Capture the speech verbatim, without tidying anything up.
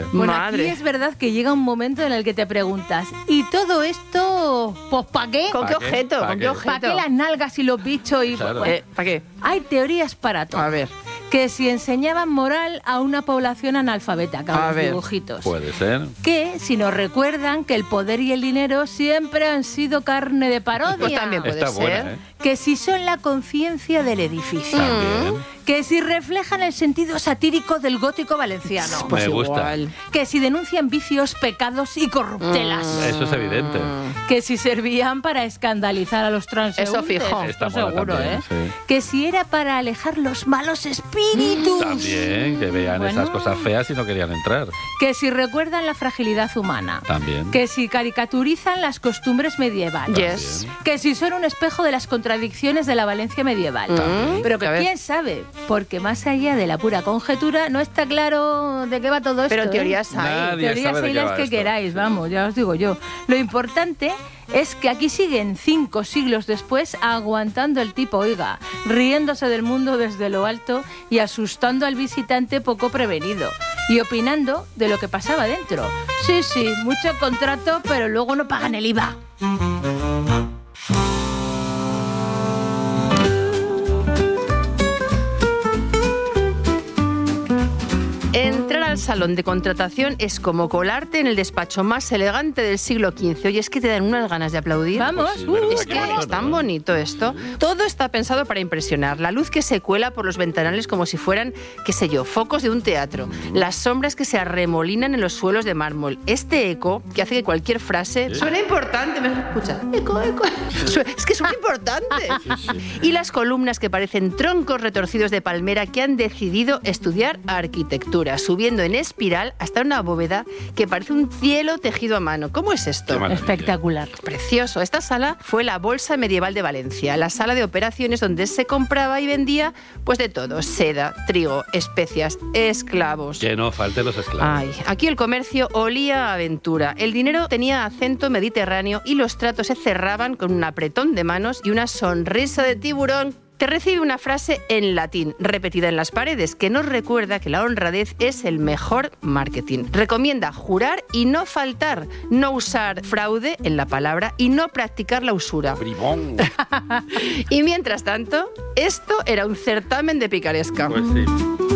Bueno, Madre. aquí es verdad que llega un momento en el que te preguntas, ¿y todo esto, pues para qué? ¿Con ¿Pa qué qué? objeto? ¿Pa ¿Con qué? qué objeto? ¿Para qué las nalgas y los bichos? Y Claro. pues, Eh, ¿Para qué? hay teorías para todo. A ver. Que si enseñaban moral a una población analfabeta, con A los ver. dibujitos. Puede ser. Que si nos recuerdan que el poder y el dinero siempre han sido carne de parodia. Pues también puede Está ser. buena, ¿eh? Que si son la conciencia del edificio. También. Que si reflejan el sentido satírico del gótico valenciano. Pues Me gusta. igual. Que si denuncian vicios, pecados y corruptelas. Eso es evidente. Que si servían para escandalizar a los transeúntes. Eso fijo. Está Esto mola seguro, también, ¿eh? sí. Que si era para alejar los malos espíritus. También, que vean Bueno. esas cosas feas y no querían entrar. Que si recuerdan la fragilidad humana. También. Que si caricaturizan las costumbres medievales. Yes. Que si son un espejo de las contradicciones de la Valencia medieval. También. Pero que A ver. quién sabe, porque más allá de la pura conjetura no está claro de qué va todo esto. Pero ¿eh? teorías hay. Nadie Teorías sabe de hay qué las va que esto. queráis, vamos, ya os digo yo. Lo importante es que aquí siguen cinco siglos después aguantando el tipo, oiga, riéndose del mundo desde lo alto y asustando al visitante poco prevenido y opinando de lo que pasaba dentro. Sí, sí, mucho contrato, pero luego no pagan el I V A. Entrar al salón de contratación es como colarte en el despacho más elegante del siglo quince. Oye, es que te dan unas ganas de aplaudir. Vamos, Pues sí, uh, verdad, Es qué que bonito, es tan ¿no? bonito esto. Todo está pensado para impresionar. La luz que se cuela por los ventanales como si fueran, qué sé yo, focos de un teatro. Las sombras que se arremolinan en los suelos de mármol. Este eco que hace que cualquier frase suene importante. ¿Me escucha? Eco, eco. Su- Es que suena importante. Y las columnas que parecen troncos retorcidos de palmera que han decidido estudiar arquitectura, subiendo en espiral hasta una bóveda que parece un cielo tejido a mano. ¿Cómo es esto? Qué maravilla. espectacular. Precioso. Esta sala fue la Bolsa Medieval de Valencia, la sala de operaciones donde se compraba y vendía pues de todo, seda, trigo, especias, esclavos. Que no falten los esclavos. Ay, aquí el comercio olía a aventura. El dinero tenía acento mediterráneo y los tratos se cerraban con un apretón de manos y una sonrisa de tiburón. Te recibe una frase en latín, repetida en las paredes, que nos recuerda que la honradez es el mejor marketing. Recomienda jurar y no faltar, no usar fraude en la palabra y no practicar la usura. Bribón. Y mientras tanto, esto era un certamen de picaresca. Pues sí.